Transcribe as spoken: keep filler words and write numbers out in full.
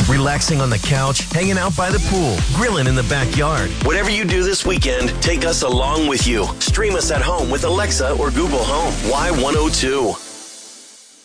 Relaxing on the couch, hanging out by the pool, grilling in the backyard. Whatever you do this weekend, take us along with you. Stream us at home with Alexa or Google Home. Y one oh two.